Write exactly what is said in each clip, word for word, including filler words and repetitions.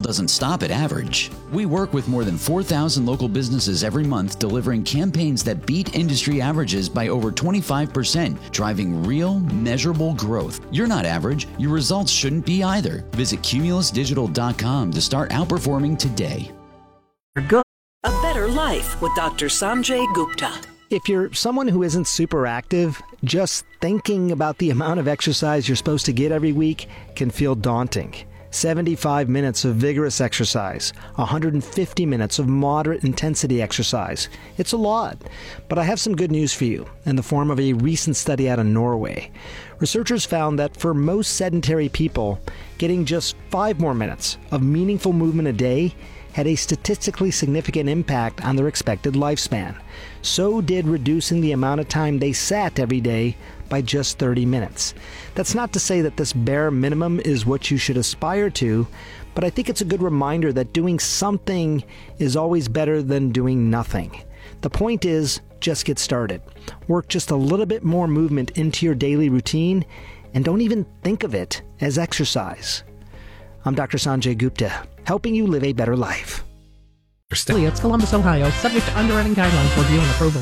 doesn't stop at average. We work with more than four thousand local businesses every month, delivering campaigns that beat industry averages by over twenty-five percent, driving real, measurable growth. You're not average. Your results shouldn't be either. Visit Cumulus Digital dot com to start outperforming today. A better life with Doctor Sanjay Gupta. If you're someone who isn't super active, just thinking about the amount of exercise you're supposed to get every week can feel daunting. seventy-five minutes of vigorous exercise, one hundred fifty minutes of moderate intensity exercise. It's a lot, but I have some good news for you in the form of a recent study out of Norway. Researchers found that for most sedentary people, getting just five more minutes of meaningful movement a day had a statistically significant impact on their expected lifespan. So did reducing the amount of time they sat every day by just thirty minutes. That's not to say that this bare minimum is what you should aspire to, but I think it's a good reminder that doing something is always better than doing nothing. The point is, just get started. Work just a little bit more movement into your daily routine, and don't even think of it as exercise. I'm Doctor Sanjay Gupta, helping you live a better life. It's Columbus, Ohio, subject to underwriting guidelines, review and approval.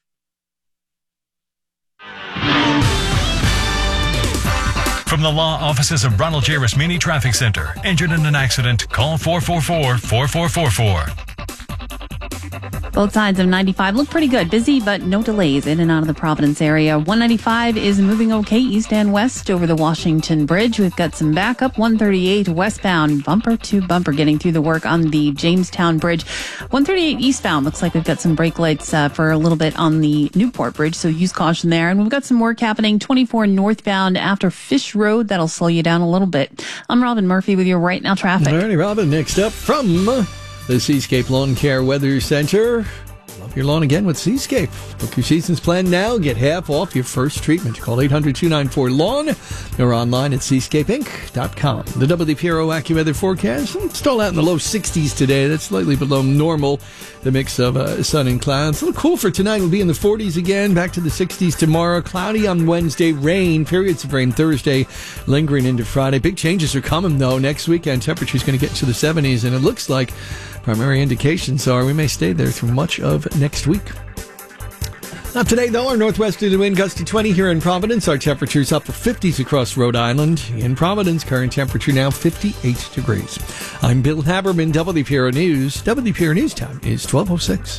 From the law offices of Ronald J. Rasmini Traffic Center. Injured in an accident? Call four four four, four four four four. Both sides of ninety-five look pretty good. Busy, but no delays in and out of the Providence area. one ninety-five is moving okay east and west over the Washington Bridge. We've got some backup. one thirty-eight westbound, bumper to bumper, getting through the work on the Jamestown Bridge. one thirty-eight eastbound, looks like we've got some brake lights uh, for a little bit on the Newport Bridge, so use caution there. And we've got some work happening twenty-four northbound after Fish Road. That'll slow you down a little bit. I'm Robin Murphy with your Right Now traffic. All righty, Robin. Next up from the Seascape Lawn Care Weather Center. Love your lawn again with Seascape. Book your season's plan now. Get half off your first treatment. Call eight hundred, two nine four, lawn or online at seascape inc dot com. The W P R O AccuWeather forecast. Still out in the low sixties today. That's slightly below normal. The mix of uh, sun and clouds. A little cool for tonight. We'll be in the forties again. Back to the sixties tomorrow. Cloudy on Wednesday. Rain. Periods of rain Thursday. Lingering into Friday. Big changes are coming, though. Next weekend, temperature's going to get to the seventies. And it looks like primary indications are we may stay there through much of next week. Not today, though. Our northwesterly wind gusts to twenty here in Providence. Our temperature's up for fifties across Rhode Island. In Providence, current temperature now fifty-eight degrees. I'm Bill Haberman, W P R O News. W P R O News time is twelve oh six.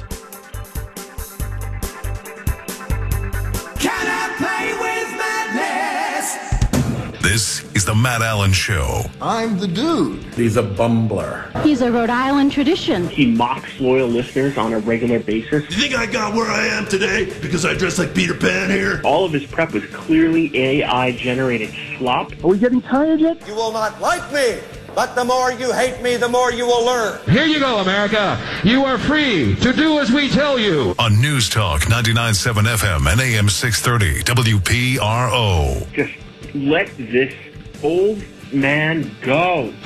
This is the Matt Allen Show. I'm the dude. He's a bumbler. He's a Rhode Island tradition. He mocks loyal listeners on a regular basis. You think I got where I am today because I dress like Peter Pan here? All of his prep was clearly A I-generated slop. Are we getting tired yet? You will not like me, but the more you hate me, the more you will learn. Here you go, America. You are free to do as we tell you. On News Talk ninety-nine point seven F M and A M six thirty W P R O. Just let this old man go.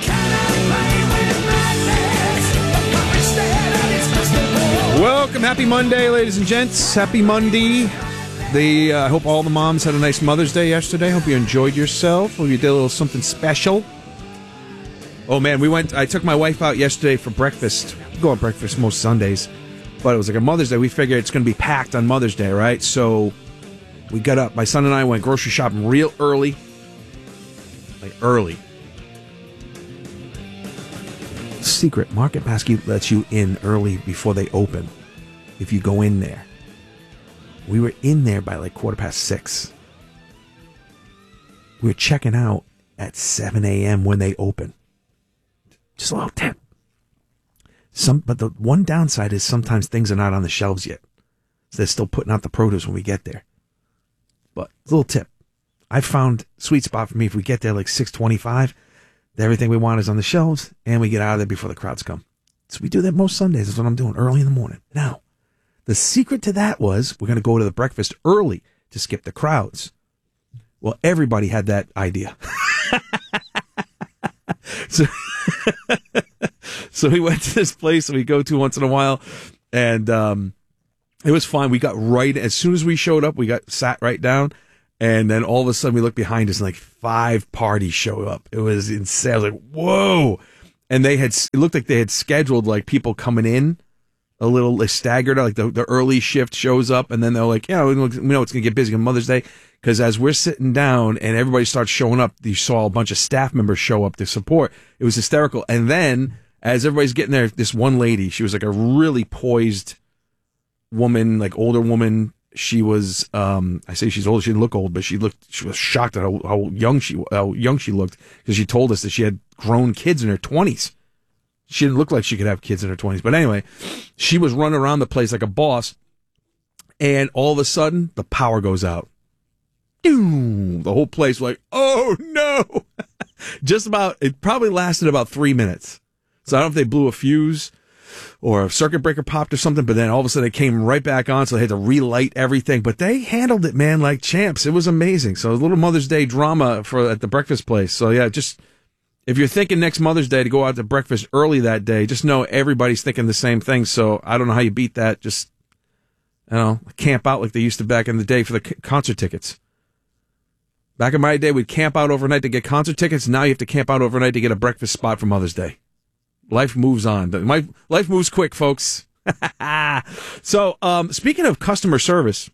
Welcome. Happy Monday, ladies and gents. Happy Monday. The, uh, I hope all the moms had a nice Mother's Day yesterday. Hope you enjoyed yourself. Hope you did a little something special. Oh, man, we went, I took my wife out yesterday for breakfast. We go on breakfast most Sundays. But it was like a Mother's Day. We figured it's going to be packed on Mother's Day, right? So we got up. My son and I went grocery shopping real early. Like early. Secret, Market Basket lets you in early before they open. If you go in there. We were in there by like quarter past six. We were checking out at seven a.m. when they open. Just a little tip. Some, but the one downside is sometimes things are not on the shelves yet. So they're still putting out the produce when we get there. But a little tip. I found sweet spot for me if we get there like six twenty-five, everything we want is on the shelves, and we get out of there before the crowds come. So we do that most Sundays. That's what I'm doing, early in the morning. Now, the secret to that was we're going to go to the breakfast early to skip the crowds. Well, everybody had that idea. so, so we went to this place that we go to once in a while, and um, it was fine. We got right, as soon as we showed up, we got sat right down. And then all of a sudden we look behind us and like five parties show up. It was insane. I was like, whoa. and they had it looked like they had scheduled like people coming in a little like, staggered. Like the the early shift shows up, and then they're like, yeah, we know it's gonna get busy on Mother's Day. Because as we're sitting down and everybody starts showing up, you saw a bunch of staff members show up to support. It was hysterical. And then as everybody's getting there, this one lady, she was like a really poised woman, like older woman. She was, um, I say she's old. She didn't look old, but she looked, she was shocked at how, how young she, how young she looked because she told us that she had grown kids in her twenties. She didn't look like she could have kids in her twenties. But anyway, she was running around the place like a boss. And all of a sudden, the power goes out. The whole place was like, oh no. Just about, it probably lasted about three minutes. So I don't know if they blew a fuse or a circuit breaker popped or something, but then all of a sudden it came right back on, so they had to relight everything. But they handled it, man, like champs. It was amazing. So a little Mother's Day drama for at the breakfast place. So yeah, just if you're thinking next Mother's Day to go out to breakfast early that day, just know everybody's thinking the same thing. So I don't know how you beat that. Just, you know, camp out like they used to back in the day for the concert tickets. Back in my day, we'd camp out overnight to get concert tickets. Now you have to camp out overnight to get a breakfast spot for Mother's Day. Life moves on. My, life moves quick, folks. So, um, speaking of customer service,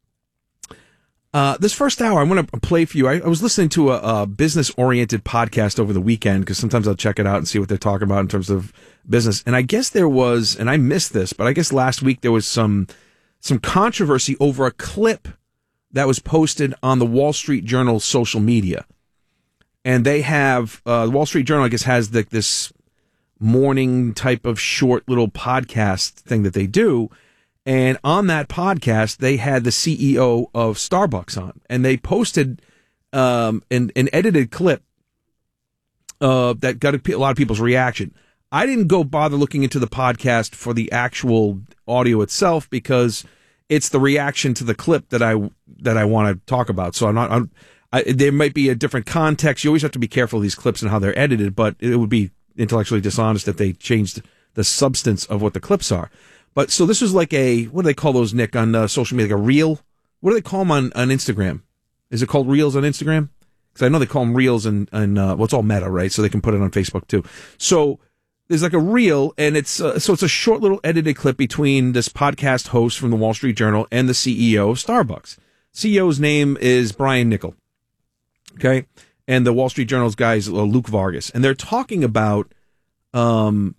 uh, this first hour, I want to play for you. I, I was listening to a, a business-oriented podcast over the weekend because sometimes I'll check it out and see what they're talking about in terms of business. And I guess there was, and I missed this, but I guess last week there was some some controversy over a clip that was posted on the Wall Street Journal social media. And they have, uh, the Wall Street Journal, I guess, has the, this morning type of short little podcast thing that they do. And on that podcast, they had the C E O of Starbucks on. And they posted um, an, an edited clip uh, that got a, a lot of people's reaction. I didn't go bother looking into the podcast for the actual audio itself because it's the reaction to the clip that I that I want to talk about. So I'm not. I'm, I, there might be a different context. You always have to be careful of these clips and how they're edited, but it would be intellectually dishonest if they changed the substance of what the clips are. But so this was like a, what do they call those, Nick, on uh, social media? Like a reel? What do they call them on, on Instagram? Is it called reels on Instagram? Because I know they call them reels and and uh, well, it's all Meta, right? So they can put it on Facebook too. So there's like a reel, and it's uh, so it's a short little edited clip between this podcast host from the Wall Street Journal and the C E O of Starbucks. C E O's name is Brian Niccol, okay, and the Wall Street Journal's guy is uh, Luke Vargas, and they're talking about um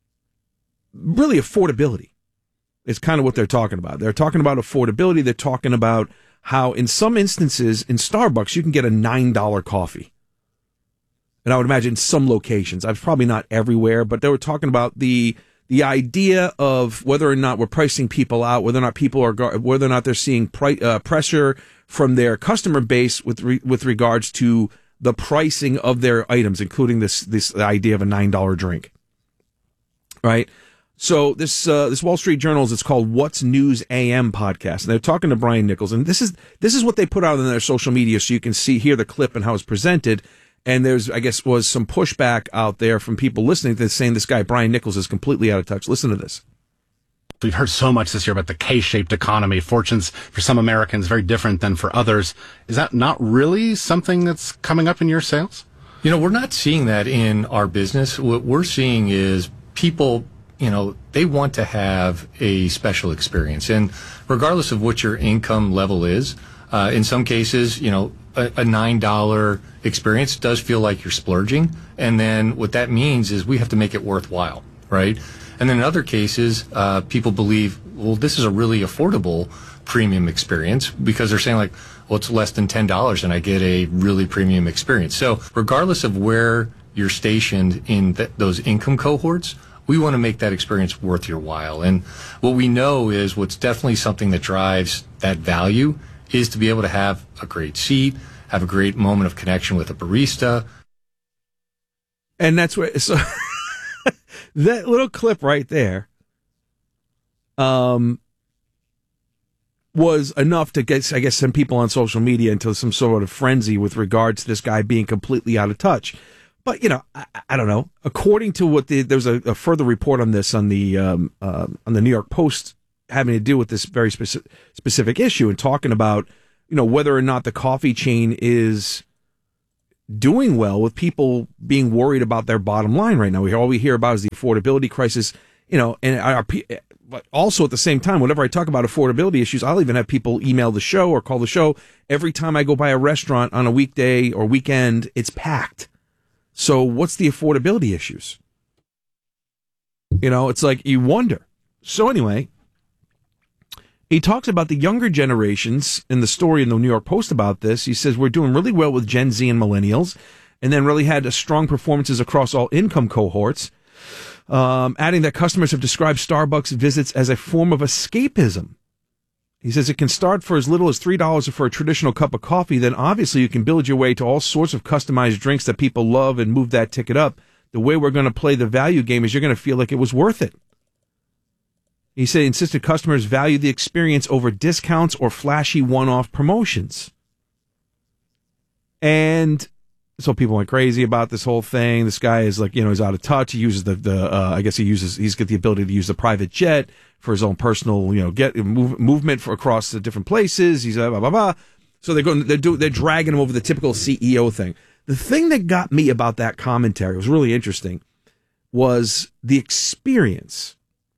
really affordability. It's kind of what they're talking about. They're talking about affordability. They're talking about how in some instances in Starbucks you can get a nine dollar coffee. And I would imagine some locations, I've probably not everywhere, but they were talking about the the idea of whether or not we're pricing people out, whether or not people are, whether or not they're seeing pri- uh, pressure from their customer base with re- with regards to the pricing of their items, including this this idea of a nine dollar drink. Right? So this uh, this Wall Street Journal, it's called What's News A M podcast, and they're talking to Brian Nichols, and this is this is what they put out on their social media, so you can see hear the clip and how it's presented. And there's, I guess, was some pushback out there from people listening to this saying this guy, Brian Nichols, is completely out of touch. Listen to this. We've heard so much this year about the K-shaped economy. Fortunes for some Americans very different than for others. Is that not really something that's coming up in your sales? You know, we're not seeing that in our business. What we're seeing is people, you know, they want to have a special experience. And regardless of what your income level is, uh, in some cases, you know, a, a nine dollar experience does feel like you're splurging. And then what that means is we have to make it worthwhile, right? And then in other cases, uh, people believe, well, this is a really affordable premium experience because they're saying like, well, it's less than ten dollars and I get a really premium experience. So regardless of where you're stationed in th- those income cohorts, we want to make that experience worth your while. And what we know is what's definitely something that drives that value is to be able to have a great seat, have a great moment of connection with a barista. And that's where, so that little clip right there um, was enough to get, I guess, some people on social media into some sort of frenzy with regards to this guy being completely out of touch. But, you know, I, I don't know. According to what the, there's a, a further report on this on the um, uh, on the New York Post having to do with this very specific specific issue and talking about, you know, whether or not the coffee chain is doing well with people being worried about their bottom line right now. We all we hear about is the affordability crisis, you know, and our, but also at the same time, whenever I talk about affordability issues, I'll even have people email the show or call the show. Every time I go by a restaurant on a weekday or weekend, it's packed. So what's the affordability issues? You know, it's like you wonder. So anyway, he talks about the younger generations in the story in the New York Post about this. He says, we're doing really well with Gen Z and millennials, and then really had a strong performances across all income cohorts, um, adding that customers have described Starbucks visits as a form of escapism. He says it can start for as little as three dollars for a traditional cup of coffee. Then obviously you can build your way to all sorts of customized drinks that people love and move that ticket up. The way we're going to play the value game is you're going to feel like it was worth it. He said insisted customers value the experience over discounts or flashy one-off promotions. And so people went crazy about this whole thing. This guy is like, you know, he's out of touch. He uses the, the uh, I guess he uses, he's got the ability to use the private jet for his own personal, you know, get move, movement for across the different places. He's blah, blah, blah, blah. So they're going, they're do, they're dragging him over the typical C E O thing. The thing that got me about that commentary was really interesting was the experience.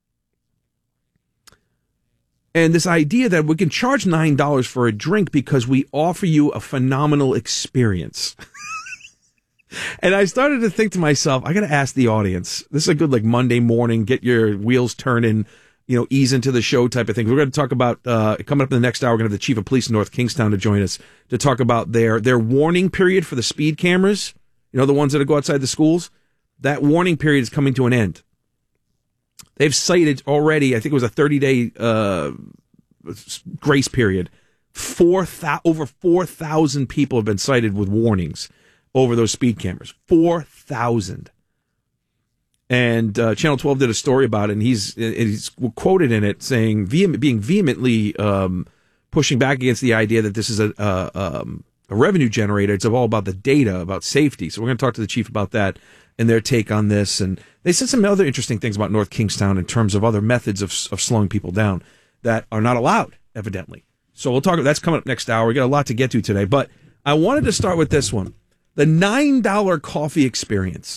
And this idea that we can charge nine dollars for a drink because we offer you a phenomenal experience. And I started to think to myself, I got to ask the audience. This is a good like Monday morning, get your wheels turning, you know, ease into the show type of thing. We're going to talk about, uh, coming up in the next hour, we're going to have the chief of police in North Kingstown to join us to talk about their, their warning period for the speed cameras. You know, the ones that go outside the schools. That warning period is coming to an end. They've cited already, I think it was a thirty-day uh, grace period. Four th- over four thousand people have been cited with warnings over those speed cameras. four thousand. And uh, Channel twelve did a story about it, and he's he's quoted in it saying, vehem- being vehemently um, pushing back against the idea that this is a, uh, um, a revenue generator. It's all about the data, about safety. So we're going to talk to the chief about that and their take on this. And they said some other interesting things about North Kingstown in terms of other methods of of slowing people down that are not allowed, evidently. So we'll talk. That's coming up next hour. We got a lot to get to today, but I wanted to start with this one: the nine dollar coffee experience,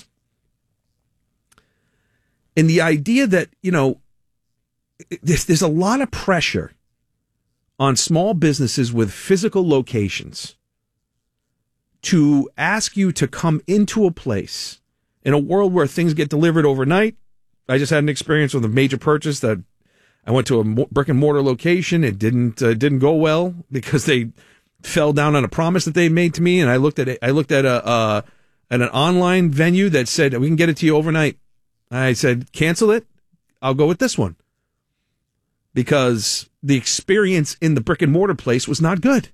and the idea that you know there's there's a lot of pressure on small businesses with physical locations to ask you to come into a place. In a world where things get delivered overnight, I just had an experience with a major purchase that I went to a brick and mortar location. It didn't uh, didn't go well because they fell down on a promise that they made to me. And I looked at it. I looked at a uh, at an online venue that said we can get it to you overnight. I said cancel it. I'll go with this one because the experience in the brick and mortar place was not good.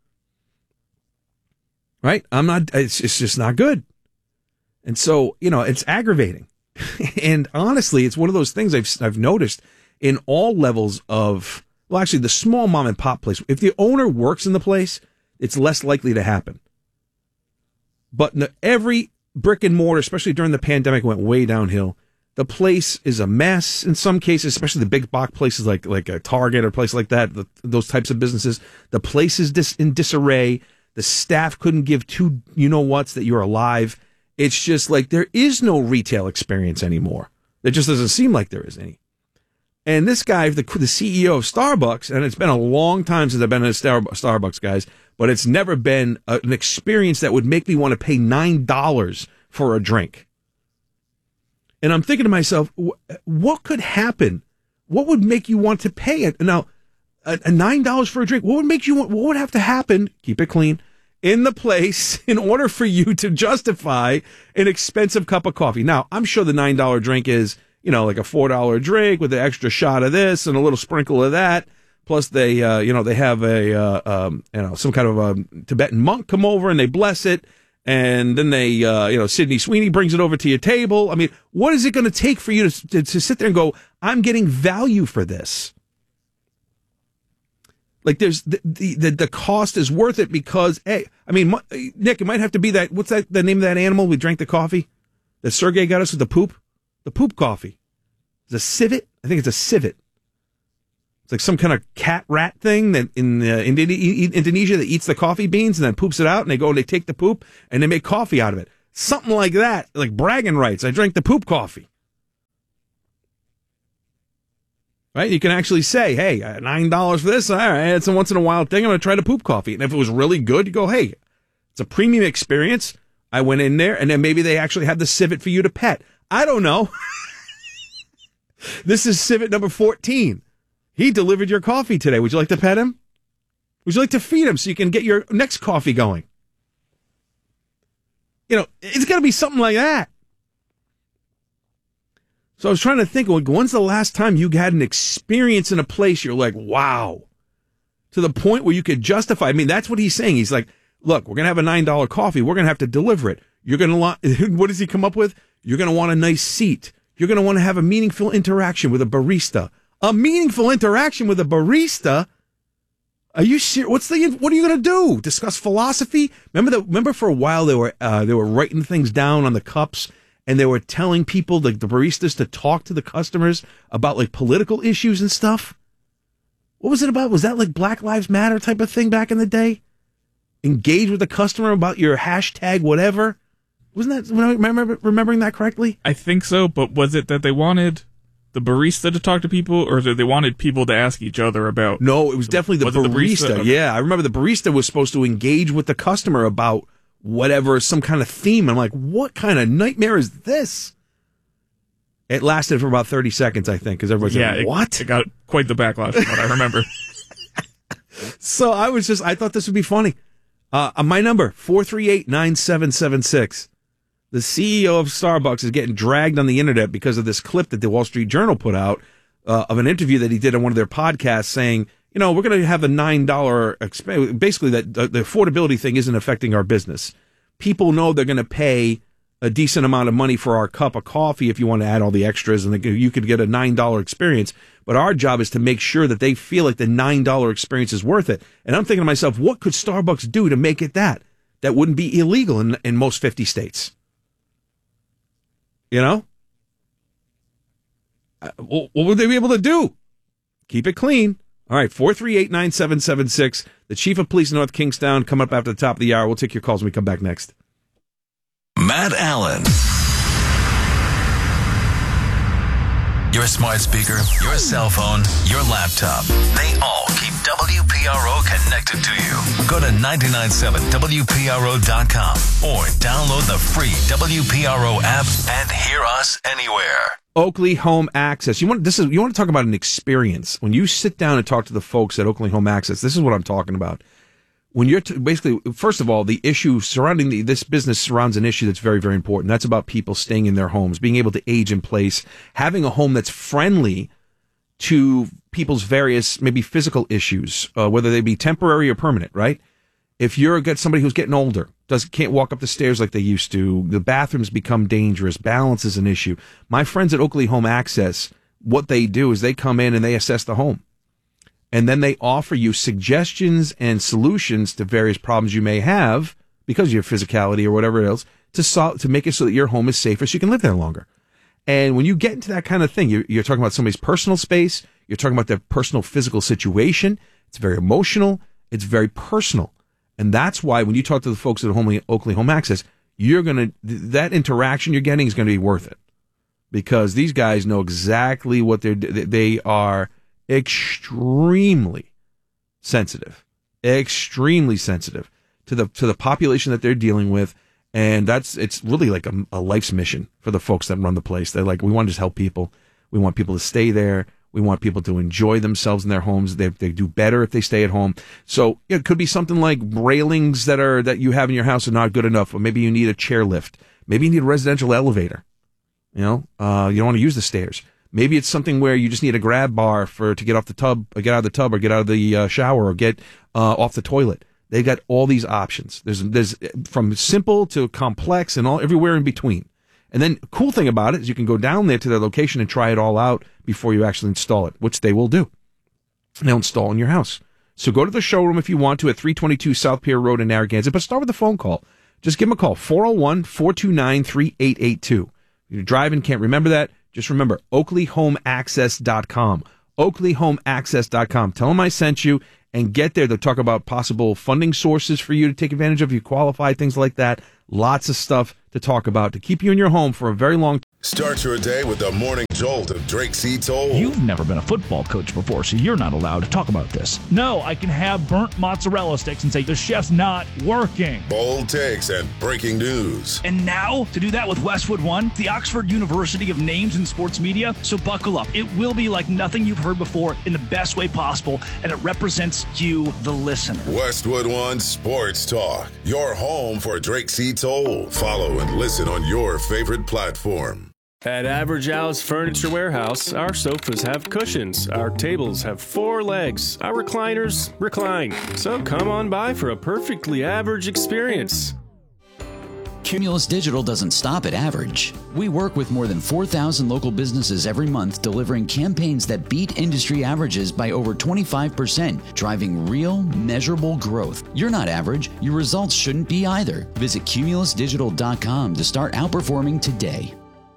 Right? I'm not. It's, it's just not good. And so, you know, it's aggravating. And honestly, it's one of those things I've I've noticed in all levels of, well, actually, the small mom and pop place. If the owner works in the place, it's less likely to happen. But in the, every brick and mortar, especially during the pandemic, went way downhill. The place is a mess in some cases, especially the big box places like like a Target or a place like that, the, those types of businesses. The place is dis, in disarray. The staff couldn't give two you-know-whats that you're alive. It's just like there is no retail experience anymore. There just doesn't seem like there is any. And this guy, the, the C E O of Starbucks, and it's been a long time since I've been at Star, Starbucks, guys, but it's never been a, an experience that would make me want to pay nine dollars for a drink. And I'm thinking to myself, what could happen? What would make you want to pay it? Now, a, a nine dollars for a drink, what would make you want, what would have to happen? Keep it clean. In the place in order for you to justify an expensive cup of coffee. Now, I'm sure the nine dollar drink is, you know, like a four dollar drink with an extra shot of this and a little sprinkle of that. Plus they, uh, you know, they have a, uh, um, you know, some kind of a Tibetan monk come over and they bless it. And then they, uh, you know, Sydney Sweeney brings it over to your table. I mean, what is it going to take for you to, to, to sit there and go, I'm getting value for this? Like there's the, the, the cost is worth it because, hey, I mean, Nick, it might have to be that, what's that, the name of that animal we drank the coffee? That Sergey got us with the poop? The poop coffee. It's a civet? I think it's a civet. It's like some kind of cat rat thing that in, uh, in Indonesia that eats the coffee beans and then poops it out, and they go and they take the poop and they make coffee out of it. Something like that, like bragging rights. I drank the poop coffee. Right? You can actually say, hey, nine dollars for this. All right, it's a once in a while thing. I'm going to try the poop coffee. And if it was really good, you go, hey, it's a premium experience. I went in there, and then maybe they actually have the civet for you to pet. I don't know. This is civet number fourteen. He delivered your coffee today. Would you like to pet him? Would you like to feed him so you can get your next coffee going? You know, it's got to be something like that. So I was trying to think, when's the last time you had an experience in a place you're like, wow, to the point where you could justify? I mean, that's what he's saying. He's like, look, we're going to have a nine dollar coffee. We're going to have to deliver it. You're going to want, what does he come up with? You're going to want a nice seat. You're going to want to have a meaningful interaction with a barista. A meaningful interaction with a barista? Are you serious? What's the, what are you going to do? Discuss philosophy? Remember that, remember for a while they were, uh, they were writing things down on the cups, and they were telling people, like the baristas, to talk to the customers about like political issues and stuff? What was it about? Was that like Black Lives Matter type of thing back in the day? Engage with the customer about your hashtag whatever? Wasn't that, am I remember, remembering that correctly? I think so, but was it that they wanted the barista to talk to people, or that they wanted people to ask each other about? No, it was definitely the was barista. It the barista? Okay. Yeah, I remember the barista was supposed to engage with the customer about whatever, some kind of theme. I'm like, what kind of nightmare is this? It lasted for about thirty seconds, I think, because everybody's yeah, like, it, what? It got quite the backlash from what I remember. So I was just, I thought this would be funny. Uh, my number, four three eight, nine seven seven six. The C E O of Starbucks is getting dragged on the internet because of this clip that the Wall Street Journal put out uh, of an interview that he did on one of their podcasts saying, you know, we're going to have a nine dollar, exp- basically that the, the affordability thing isn't affecting our business. People know they're going to pay a decent amount of money for our cup of coffee if you want to add all the extras, and you could get a nine dollar experience. But our job is to make sure that they feel like the nine dollar experience is worth it. And I'm thinking to myself, what could Starbucks do to make it that? That wouldn't be illegal in, in most fifty states. You know? Uh, what would they be able to do? Keep it clean. All right, four three eight, nine seven seven six. The Chief of Police in North Kingstown coming up after the top of the hour. We'll take your calls when we come back next. Matt Allen. Your smart speaker, your cell phone, your laptop. They all keep W P R O connected to you. Go to nine nine seven W P R O dot com or download the free W P R O app and hear us anywhere. Oakley Home Access. You want this is you want to talk about an experience. When you sit down and talk to the folks at Oakley Home Access, this is what I'm talking about. When you're t- basically, first of all, the issue surrounding the, this business surrounds an issue that's very, very important. That's about people staying in their homes, being able to age in place, having a home that's friendly to people's various, maybe physical issues, uh, whether they be temporary or permanent, right? If you're got somebody who's getting older, does can't walk up the stairs like they used to, the bathrooms become dangerous, balance is an issue. My friends at Oakley Home Access, what they do is they come in and they assess the home. And then they offer you suggestions and solutions to various problems you may have because of your physicality or whatever else to solve, to make it so that your home is safer so you can live there longer. And when you get into that kind of thing, you're, you're talking about somebody's personal space. You're talking about their personal physical situation. It's very emotional. It's very personal. And that's why when you talk to the folks at Home, Oakley Home Access, you're going to, that interaction you're getting is going to be worth it because these guys know exactly what they're, they are extremely sensitive, extremely sensitive to the, to the population that they're dealing with. And that's, it's really like a, a life's mission for the folks that run the place. They're like, we want to just help people. We want people to stay there. We want people to enjoy themselves in their homes. They, they do better if they stay at home. So it could be something like railings that are, that you have in your house are not good enough. Or maybe you need a chair lift. Maybe you need a residential elevator. You know, uh, you don't want to use the stairs. Maybe it's something where you just need a grab bar for, to get off the tub, or get out of the tub or get out of the uh, shower or get, uh, off the toilet. They've got all these options. There's, there's from simple to complex and all everywhere in between. And then the cool thing about it is you can go down there to their location and try it all out before you actually install it, which they will do. They'll install in your house. So go to the showroom if you want to at three twenty-two South Pier Road in Narragansett, but start with a phone call. Just give them a call, four oh one, four two nine, three eight eight two. If you're driving, can't remember that, just remember oakley home access dot com. Oakley Home Access dot com. Tell them I sent you and get there. They'll talk about possible funding sources for you to take advantage of if you qualify, things like that. Lots of stuff to talk about to keep you in your home for a very long time. Start your day with the morning jolt of Drake C. Toll. You've never been a football coach before, so you're not allowed to talk about this. No, I can have burnt mozzarella sticks and say the chef's not working. Bold takes and breaking news. And now, to do that with Westwood One, the Oxford University of Names in Sports Media. So buckle up. It will be like nothing you've heard before in the best way possible, and it represents you, the listener. Westwood One Sports Talk, your home for Drake C. Toll. Follow and listen on your favorite platform. At Average Al's Furniture Warehouse, our sofas have cushions, our tables have four legs, our recliners recline. So come on by for a perfectly average experience. Cumulus Digital doesn't stop at average. We work with more than four thousand local businesses every month, delivering campaigns that beat industry averages by over twenty-five percent, driving real, measurable growth. You're not average. Your results shouldn't be either. Visit cumulus digital dot com to start outperforming today.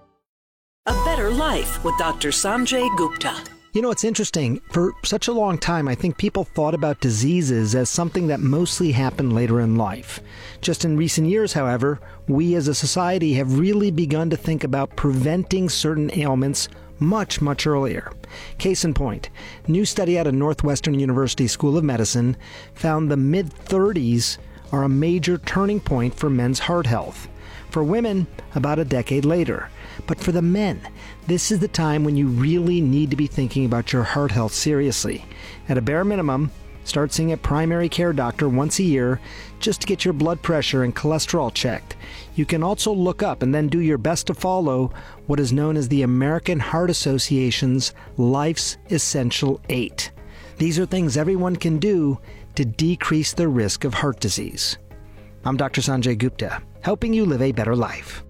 A Better Life with Doctor Sanjay Gupta. You know, it's interesting. For such a long time, I think people thought about diseases as something that mostly happened later in life. Just in recent years, however, we as a society have really begun to think about preventing certain ailments much, much earlier. Case in point, new study out of Northwestern University School of Medicine found the mid-thirties are a major turning point for men's heart health. For women, about a decade later. But for the men, this is the time when you really need to be thinking about your heart health seriously. At a bare minimum, start seeing a primary care doctor once a year just to get your blood pressure and cholesterol checked. You can also look up and then do your best to follow what is known as the American Heart Association's Life's Essential Eight. These are things everyone can do to decrease the risk of heart disease. I'm Doctor Sanjay Gupta, helping you live a better life.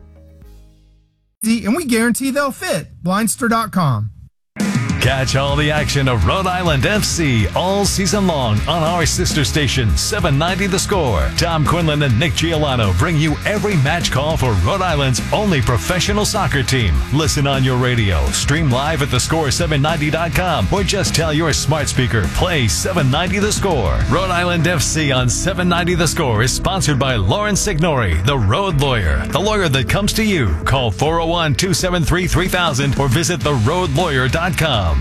And we guarantee they'll fit. Blindster dot com. Catch all the action of Rhode Island F C all season long on our sister station, seven ninety The Score. Tom Quinlan and Nick Giolano bring you every match call for Rhode Island's only professional soccer team. Listen on your radio, stream live at the score seven ninety dot com, or just tell your smart speaker, play seven ninety The Score. Rhode Island F C on seven ninety The Score is sponsored by Lauren Signori, the Road Lawyer, the lawyer that comes to you. Call four oh one, two seven three, three thousand or visit the road lawyer dot com.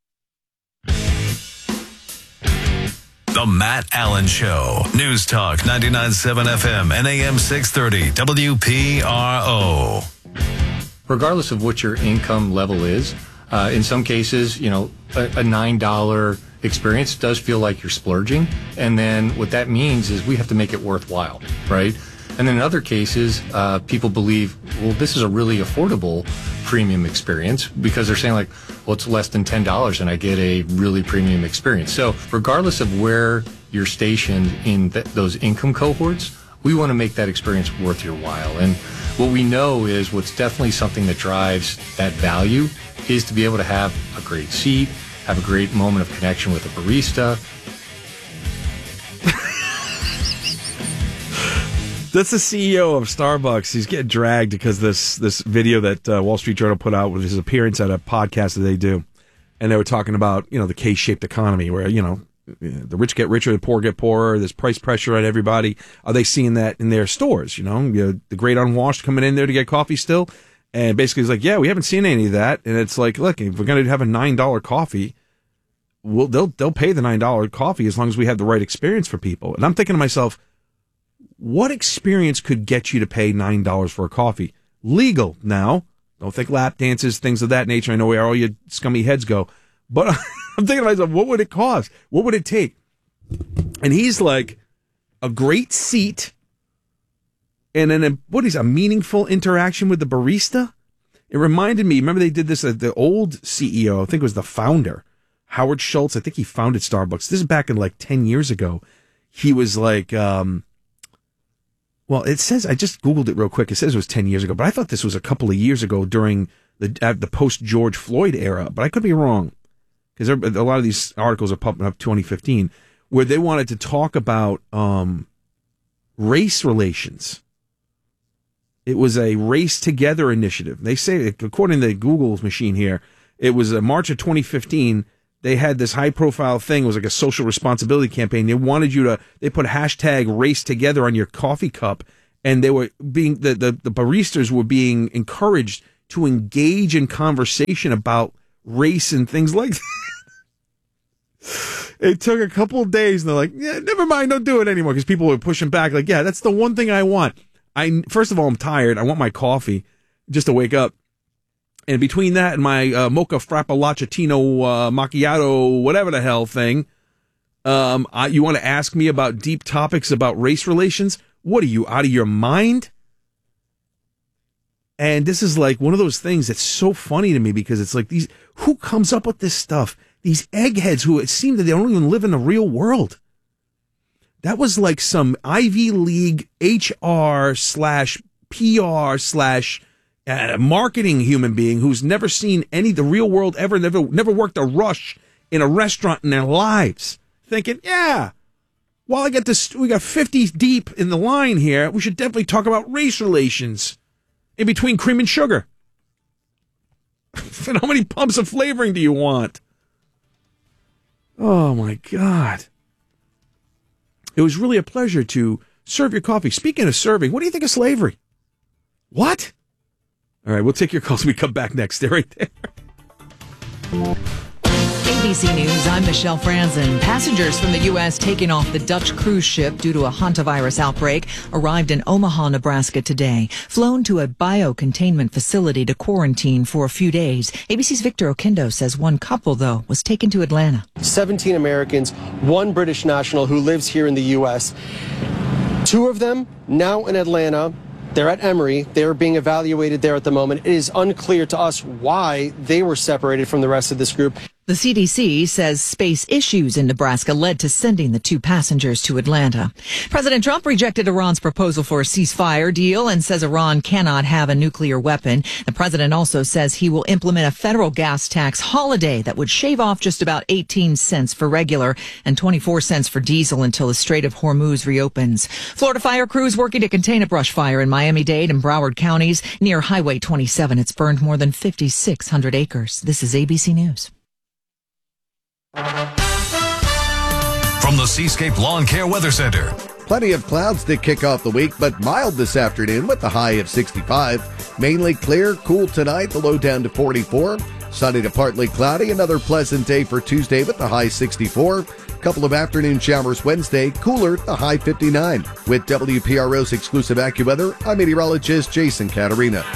The Matt Allen Show. News Talk ninety-nine point seven F M and A M six thirty W P R O. Regardless of what your income level is, uh, in some cases, you know, a, a nine dollar experience does feel like you're splurging. And then what that means is we have to make it worthwhile, right? And then in other cases, uh, people believe, well, this is a really affordable premium experience because they're saying like, well, it's less than ten dollars and I get a really premium experience. So regardless of where you're stationed in th- those income cohorts, we want to make that experience worth your while. And what we know is what's definitely something that drives that value is to be able to have a great seat, have a great moment of connection with a barista. That's the C E O of Starbucks. He's getting dragged because this this video that uh, Wall Street Journal put out with his appearance at a podcast that they do, and they were talking about, you know, the K-shaped economy where, you know, the rich get richer, the poor get poorer. There's price pressure on everybody. Are they seeing that in their stores? You know, you know, the great unwashed coming in there to get coffee still, and basically he's like, yeah, we haven't seen any of that. And it's like, look, if we're going to have a nine dollar coffee, well, they'll they'll pay the nine dollar coffee as long as we have the right experience for people. And I'm thinking to myself, what experience could get you to pay nine dollars for a coffee? Legal now. Don't think lap dances, things of that nature. I know where all your scummy heads go. But I'm thinking to myself, what would it cost? What would it take? And he's like, a great seat and then, a, what is a meaningful interaction with the barista? It reminded me, remember they did this at the old C E O, I think it was the founder, Howard Schultz. I think he founded Starbucks. This is back in like ten years ago. He was like, um, well, it says, I just Googled it real quick. It says it was ten years ago, but I thought this was a couple of years ago during the uh, the post-George Floyd era, but I could be wrong because a lot of these articles are popping up twenty fifteen where they wanted to talk about um, race relations. It was a Race Together initiative. They say, according to Google's machine here, It was uh, March of twenty fifteen. They had this high profile thing. It was like a social responsibility campaign. They wanted you to, they put hashtag race together on your coffee cup. And they were being, the, the, the baristas were being encouraged to engage in conversation about race and things like that. It took a couple of days, and they're like, yeah, never mind, don't do it anymore, because people were pushing back, like, yeah, that's the one thing I want. I First of all, I'm tired. I want my coffee just to wake up. And between that and my uh, mocha frappuccino uh, macchiato, whatever the hell thing, um, I, you want to ask me about deep topics about race relations? What are you, out of your mind? And this is like one of those things that's so funny to me, because it's like, these, who comes up with this stuff? These eggheads who it seems that they don't even live in the real world. That was like some Ivy League H R slash P R slash uh, marketing human being who's never seen any the real world ever, never never worked a rush in a restaurant in their lives, thinking, yeah, while I get this, we got fifty deep in the line here, we should definitely talk about race relations in between cream and sugar. And how many pumps of flavoring do you want? Oh, my God. It was really a pleasure to serve your coffee. Speaking of serving, what do you think of slavery? What? All right, we'll take your calls when we come back next. Stay right there. A B C News, I'm Michelle Franzen. Passengers from the U S taking off the Dutch cruise ship due to a hantavirus outbreak arrived in Omaha, Nebraska today, flown to a biocontainment facility to quarantine for a few days. A B C's Victor Oquendo says one couple, though, was taken to Atlanta. seventeen Americans, one British national who lives here in the U S. Two of them now in Atlanta. They're at Emory. They're being evaluated there at the moment. It is unclear to us why they were separated from the rest of this group. The C D C says space issues in Nebraska led to sending the two passengers to Atlanta. President Trump rejected Iran's proposal for a ceasefire deal and says Iran cannot have a nuclear weapon. The president also says he will implement a federal gas tax holiday that would shave off just about eighteen cents for regular and twenty-four cents for diesel until the Strait of Hormuz reopens. Florida fire crews working to contain a brush fire in Miami-Dade and Broward counties near Highway twenty-seven. It's burned more than fifty-six hundred acres. This is A B C News. From the Seascape Lawn Care Weather Center. Plenty of clouds to kick off the week, but mild this afternoon with a high of sixty-five. Mainly clear, cool tonight, the low down to forty-four. Sunny to partly cloudy, another pleasant day for Tuesday with the high sixty-four. Couple of afternoon showers Wednesday, cooler, the high fifty-nine. With W P R O's exclusive AccuWeather, I'm meteorologist Jason Caterina.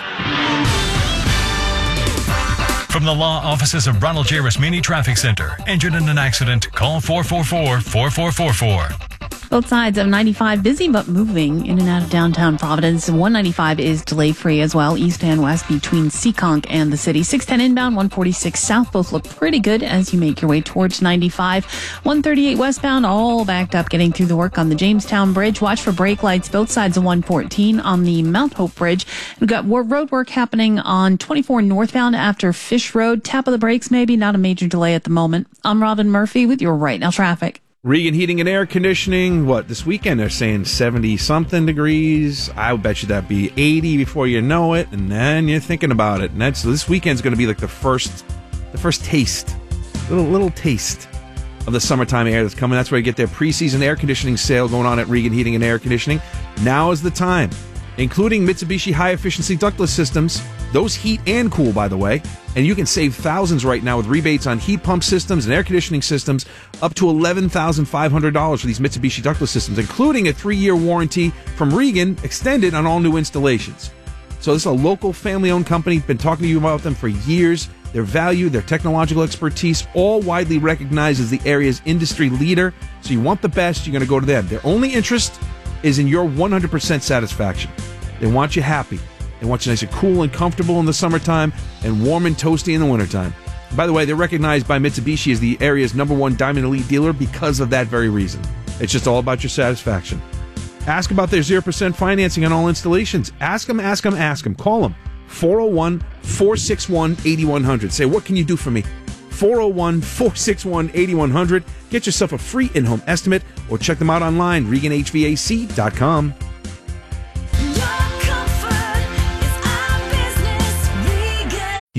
From the law offices of Ronald J. Rasmini Traffic Center. Injured in an accident? Call four four four, four four four four. Both sides of ninety-five busy but moving in and out of downtown Providence. one ninety-five is delay-free as well, east and west between Seekonk and the city. six ten inbound, one forty-six south both look pretty good as you make your way towards ninety-five. one thirty-eight westbound, all backed up getting through the work on the Jamestown Bridge. Watch for brake lights both sides of one fourteen on the Mount Hope Bridge. We've got road work happening on twenty-four northbound after Fish Road. Tap of the brakes maybe, not a major delay at the moment. I'm Robin Murphy with your Right Now traffic. Regan Heating and Air Conditioning, what, this weekend they're saying seventy-something degrees. I would bet you that'd be eighty before you know it, and then you're thinking about it. And that's this weekend's going to be like the first the first taste, little little taste of the summertime air that's coming. That's where you get their preseason air conditioning sale going on at Regan Heating and Air Conditioning. Now is the time, including Mitsubishi high-efficiency ductless systems. Those heat and cool, by the way. And you can save thousands right now with rebates on heat pump systems and air conditioning systems up to eleven thousand five hundred dollars for these Mitsubishi ductless systems, including a three-year warranty from Regan extended on all new installations. So this is a local family-owned company. Been talking to you about them for years. Their value, their technological expertise, all widely recognized as the area's industry leader. So you want the best, you're going to go to them. Their only interest is in your one hundred percent satisfaction. They want you happy. They want you nice and cool and comfortable in the summertime and warm and toasty in the wintertime. By the way, they're recognized by Mitsubishi as the area's number one Diamond Elite dealer because of that very reason. It's just all about your satisfaction. Ask about their zero percent financing on all installations. Ask them, ask them, ask them. Call them. four oh one, four six one, eight one zero zero. Say, what can you do for me? four oh one, four six one, eight one zero zero. Get yourself a free in-home estimate or check them out online, Regan H V A C dot com. YouTube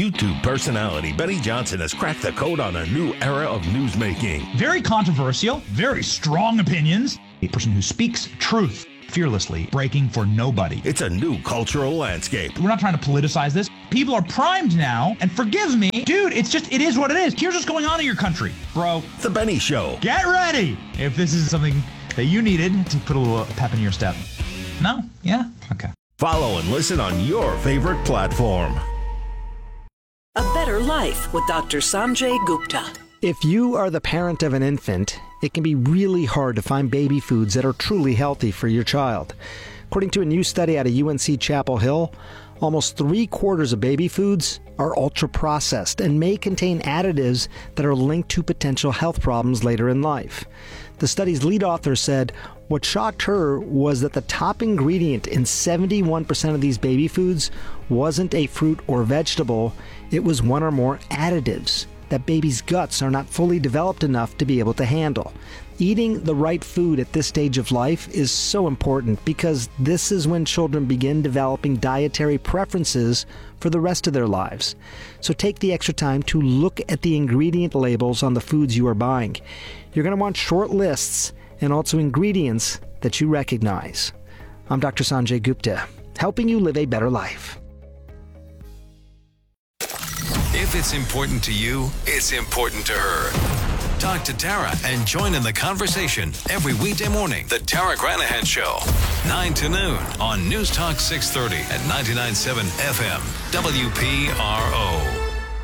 personality, Benny Johnson has cracked the code on a new era of newsmaking. Very controversial, very strong opinions. A person who speaks truth fearlessly, breaking for nobody. It's a new cultural landscape. We're not trying to politicize this. People are primed now, and forgive me, dude, it's just, it is what it is. Here's what's going on in your country, bro. The Benny Show. Get ready if this is something that you needed to put a little pep in your step. No? Yeah? Okay. Follow and listen on your favorite platform. A Better Life with Doctor Sanjay Gupta. If you are the parent of an infant, it can be really hard to find baby foods that are truly healthy for your child. According to a new study out of U N C Chapel Hill, almost three quarters of baby foods are ultra-processed and may contain additives that are linked to potential health problems later in life. The study's lead author said what shocked her was that the top ingredient in seventy-one percent of these baby foods wasn't a fruit or vegetable, it was one or more additives that babies' guts are not fully developed enough to be able to handle. Eating the right food at this stage of life is so important because this is when children begin developing dietary preferences for the rest of their lives. So take the extra time to look at the ingredient labels on the foods you are buying. You're going to want short lists and also ingredients that you recognize. I'm Doctor Sanjay Gupta, helping you live a better life. If it's important to you, it's important to her. Talk to Tara and join in the conversation every weekday morning. The Tara Granahan Show, nine to noon on News Talk six thirty at ninety-nine point seven F M, W P R O.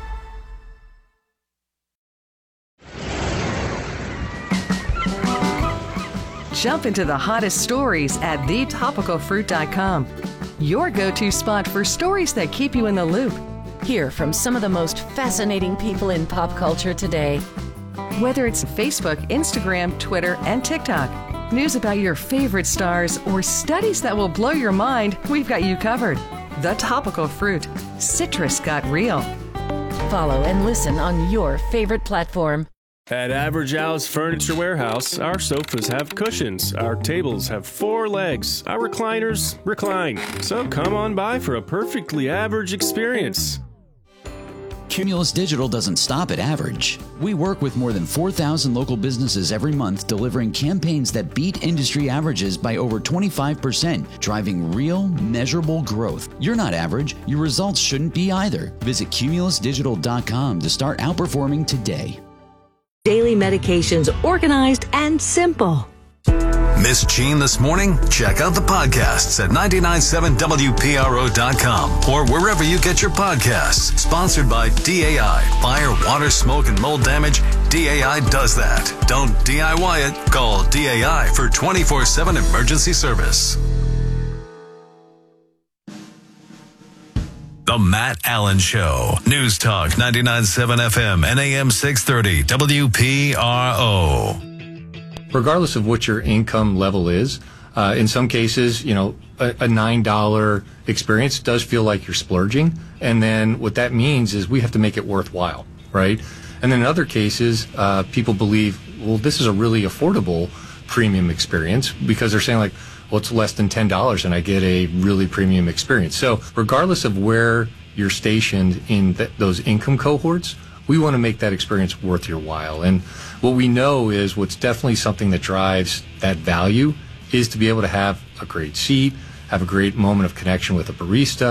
Jump into the hottest stories at the topical fruit dot com. Your go-to spot for stories that keep you in the loop. Hear from some of the most fascinating people in pop culture today. Whether it's Facebook, Instagram, Twitter, and TikTok, news about your favorite stars, or studies that will blow your mind, we've got you covered. The Topical Fruit. Citrus got real. Follow and listen on your favorite platform. At Average Al's Furniture Warehouse, our sofas have cushions, our tables have four legs, our recliners recline. So come on by for a perfectly average experience. Cumulus Digital doesn't stop at average. We work with more than four thousand local businesses every month, delivering campaigns that beat industry averages by over twenty-five percent, driving real, measurable growth. You're not average. Your results shouldn't be either. Visit cumulus digital dot com to start outperforming today. Daily medications organized and simple. Miss Jean this morning? Check out the podcasts at nine nine seven W P R O dot com or wherever you get your podcasts. Sponsored by D A I. Fire, water, smoke, and mold damage. D A I does that. Don't D I Y it. Call D A I for twenty-four seven emergency service. The Matt Allen Show. News Talk ninety-nine point seven F M and A M six thirty W P R O. Regardless of what your income level is, uh, in some cases, you know, a, a nine dollar experience does feel like you're splurging. And then what that means is we have to make it worthwhile, right? And then in other cases, uh, people believe, well, this is a really affordable premium experience because they're saying like, well, it's less than ten dollars and I get a really premium experience. So regardless of where you're stationed in th- those income cohorts, we want to make that experience worth your while. And what we know is what's definitely something that drives that value is to be able to have a great seat, have a great moment of connection with a barista,